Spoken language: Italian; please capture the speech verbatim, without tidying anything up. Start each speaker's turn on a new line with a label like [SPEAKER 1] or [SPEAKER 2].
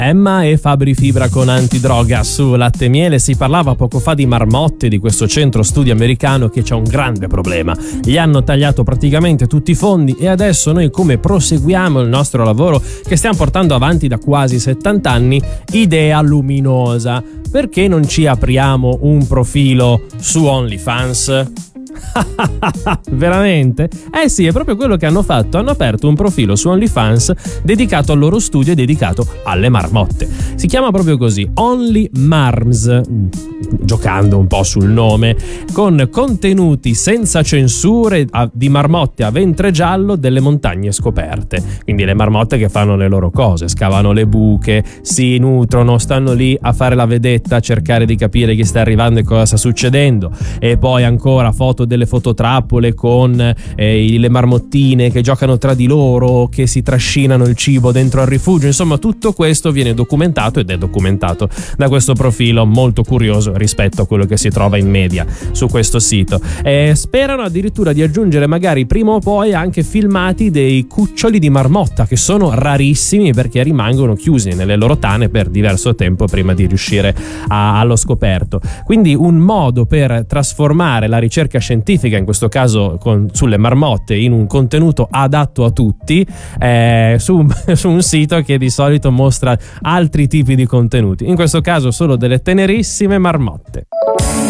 [SPEAKER 1] Emma e Fabri Fibra con Antidroga su Latte e Miele. Si parlava poco fa di marmotte, di questo centro studi americano che c'ha un grande problema. Gli hanno tagliato praticamente tutti i fondi e adesso noi come proseguiamo il nostro lavoro che stiamo portando avanti da quasi settanta anni? Idea luminosa. Perché non ci apriamo un profilo su OnlyFans? Veramente? Eh sì, è proprio quello che hanno fatto. Hanno aperto un profilo su OnlyFans dedicato al loro studio e dedicato alle marmotte. Si chiama proprio così, Only Marms, giocando un po' sul nome, con contenuti senza censure di marmotte a ventre giallo delle montagne scoperte. Quindi le marmotte che fanno le loro cose, scavano le buche, si nutrono, stanno lì a fare la vedetta, a cercare di capire chi sta arrivando e cosa sta succedendo. E poi ancora foto delle fototrappole con eh, le marmottine che giocano tra di loro, che si trascinano il cibo dentro al rifugio. Insomma, tutto questo viene documentato ed è documentato da questo profilo molto curioso rispetto a quello che si trova in media su questo sito. E sperano addirittura di aggiungere magari prima o poi anche filmati dei cuccioli di marmotta, che sono rarissimi perché rimangono chiusi nelle loro tane per diverso tempo prima di riuscire a, allo scoperto. Quindi un modo per trasformare la ricerca scientifica, in questo caso con, sulle marmotte, in un contenuto adatto a tutti, eh, su, su un sito che di solito mostra altri tipi di contenuti, in questo caso solo delle tenerissime marmotte.